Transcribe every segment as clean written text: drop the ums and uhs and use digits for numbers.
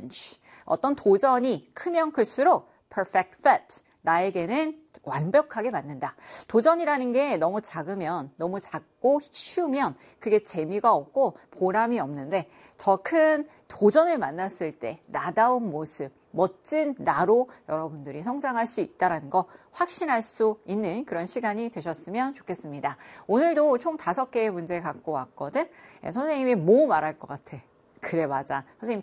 challenge. 어떤 도전이 크면 클수록 perfect fit. 나에게는 완벽하게 맞는다. 도전이라는 게 너무 작으면, 너무 작고 쉬우면 그게 재미가 없고 보람이 없는데 더 큰 도전을 만났을 때 나다운 모습, 멋진 나로 여러분들이 성장할 수 있다는 거 확신할 수 있는 그런 시간이 되셨으면 좋겠습니다. 오늘도 총 5개의 문제 갖고 왔거든. 선생님이 뭐 말할 것 같아? 그래, 맞아. 선생님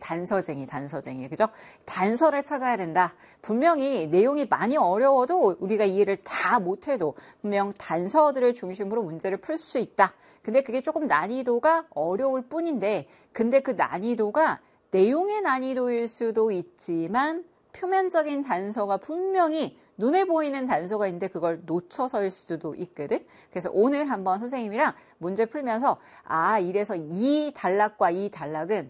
단서쟁이. 그죠? 단서를 찾아야 된다. 분명히 내용이 많이 어려워도 우리가 이해를 다 못해도 분명 단서들을 중심으로 문제를 풀 수 있다. 근데 그게 조금 난이도가 어려울 뿐인데, 근데 그 난이도가 내용의 난이도일 수도 있지만 표면적인 단서가 분명히 눈에 보이는 단서가 있는데 그걸 놓쳐서일 수도 있거든. 그래서 오늘 한번 선생님이랑 문제 풀면서 이래서 이 단락과 이 단락은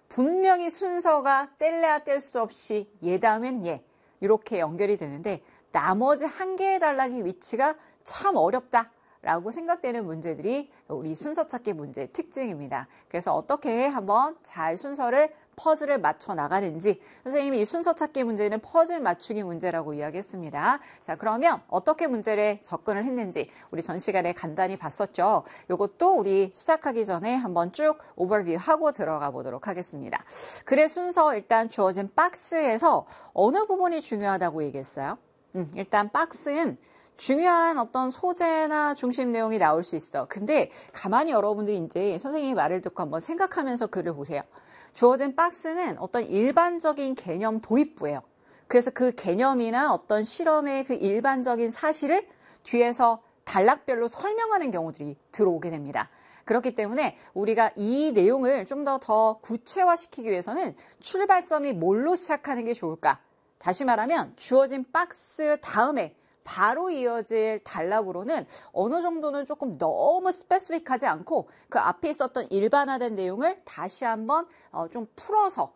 분명히 순서가 뗄래야 뗄 수 없이 얘 다음엔 얘 이렇게 연결이 되는데 나머지 한 개의 단락의 위치가 참 어렵다. 라고 생각되는 문제들이 우리 순서 찾기 문제의 특징입니다. 그래서 어떻게 한번 잘 순서를 퍼즐을 맞춰 나가는지 선생님이 이 순서 찾기 문제는 퍼즐 맞추기 문제라고 이야기했습니다. 자, 그러면 어떻게 문제를 접근을 했는지 우리 전 시간에 간단히 봤었죠. 이것도 우리 시작하기 전에 한번 쭉 오버뷰하고 들어가 보도록 하겠습니다. 글의 순서 일단 주어진 박스에서 어느 부분이 중요하다고 얘기했어요? 일단 박스는 중요한 어떤 소재나 중심 내용이 나올 수 있어. 근데 가만히 여러분들이 이제 선생님의 말을 듣고 한번 생각하면서 글을 보세요. 주어진 박스는 어떤 일반적인 개념 도입부예요. 그래서 그 개념이나 어떤 실험의 그 일반적인 사실을 뒤에서 단락별로 설명하는 경우들이 들어오게 됩니다. 그렇기 때문에 우리가 이 내용을 좀 더 구체화시키기 위해서는 출발점이 뭘로 시작하는 게 좋을까? 다시 말하면 주어진 박스 다음에 바로 이어질 단락으로는 어느 정도는 조금 너무 스페시픽하지 않고 그 앞에 있었던 일반화된 내용을 다시 한번 좀 풀어서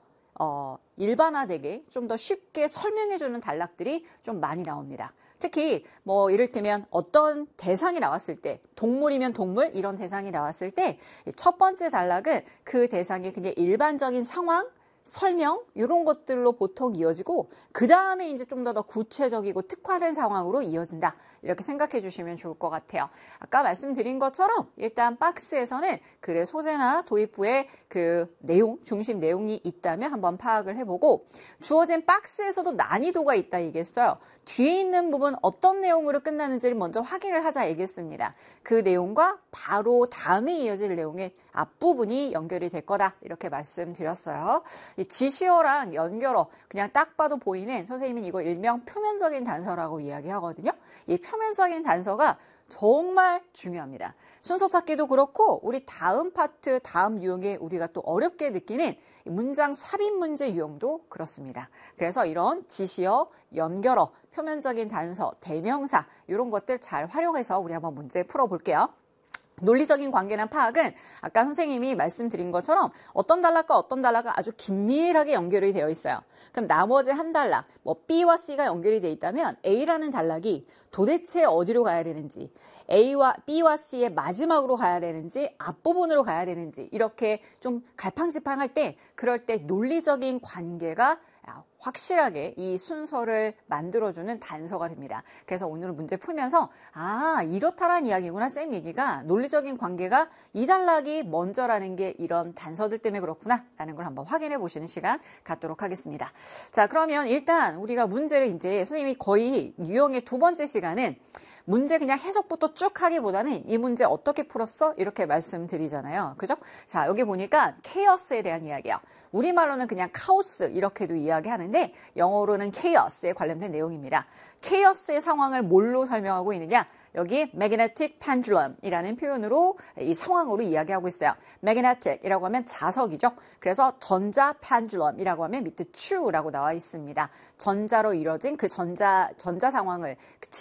일반화되게 좀 더 쉽게 설명해주는 단락들이 좀 많이 나옵니다. 특히 뭐 이를테면 어떤 대상이 나왔을 때 동물이면 동물 이런 대상이 나왔을 때 첫 번째 단락은 그 대상의 그냥 일반적인 상황 설명 이런 것들로 보통 이어지고 그 다음에 이제 좀 더 구체적이고 특화된 상황으로 이어진다. 이렇게 생각해 주시면 좋을 것 같아요. 아까 말씀드린 것처럼 일단 박스에서는 글의 소재나 도입부에 그 내용, 중심 내용이 있다면 한번 파악을 해보고 주어진 박스에서도 난이도가 있다 얘기했어요. 뒤에 있는 부분 어떤 내용으로 끝나는지를 먼저 확인을 하자 얘기했습니다. 그 내용과 바로 다음에 이어질 내용의 앞부분이 연결이 될 거다. 이렇게 말씀드렸어요. 이 지시어랑 연결어 그냥 딱 봐도 보이는 선생님은 이거 일명 표면적인 단서라고 이야기하거든요. 이 표면적인 단서가 정말 중요합니다. 순서 찾기도 그렇고 우리 다음 파트, 다음 유형에 우리가 또 어렵게 느끼는 문장 삽입 문제 유형도 그렇습니다. 그래서 이런 지시어, 연결어, 표면적인 단서, 대명사 이런 것들 잘 활용해서 우리 한번 문제 풀어볼게요. 논리적인 관계나 파악은 아까 선생님이 말씀드린 것처럼 어떤 단락과 어떤 단락은 아주 긴밀하게 연결이 되어 있어요. 그럼 나머지 한 단락, 뭐 B와 C가 연결이 되어 있다면 A라는 단락이 도대체 어디로 가야 되는지, B와 C의 마지막으로 가야 되는지, 앞부분으로 가야 되는지 이렇게 좀 갈팡질팡할 때 그럴 때 논리적인 관계가 확실하게 이 순서를 만들어주는 단서가 됩니다. 그래서 오늘은 문제 풀면서 이렇다란 이야기구나 쌤 얘기가 논리적인 관계가 이 단락이 먼저라는 게 이런 단서들 때문에 그렇구나 라는 걸 한번 확인해 보시는 시간 갖도록 하겠습니다. 자, 그러면 일단 우리가 문제를 이제 선생님이 거의 유형의 2번째 시간은 문제 그냥 해석부터 쭉 하기보다는 이 문제 어떻게 풀었어? 이렇게 말씀드리잖아요. 그죠? 자, 여기 보니까 케이어스에 대한 이야기예요. 우리말로는 그냥 카오스 이렇게도 이야기하는데 영어로는 케이어스에 관련된 내용입니다. 케이어스의 상황을 뭘로 설명하고 있느냐? 여기 magnetic pendulum이라는 표현으로 이 상황으로 이야기하고 있어요. magnetic이라고 하면 자석이죠. 그래서 전자 pendulum이라고 하면 밑에 true라고 나와 있습니다. 전자로 이루어진 그 전자 상황을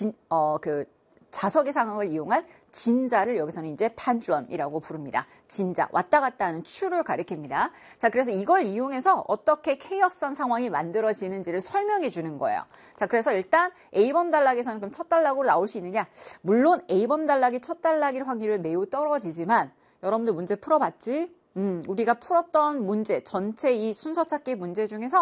자석의 상황을 이용한 진자를 여기서는 이제 pendulum이라고 부릅니다. 진자, 왔다 갔다 하는 추를 가리킵니다. 자, 그래서 이걸 이용해서 어떻게 케이어스한 상황이 만들어지는지를 설명해 주는 거예요. 자, 그래서 일단 A번 단락에서는 그럼 첫 단락으로 나올 수 있느냐? 물론 A번 단락이 첫 단락일 확률이 매우 떨어지지만 여러분들 문제 풀어봤지? 우리가 풀었던 문제, 전체 이 순서 찾기 문제 중에서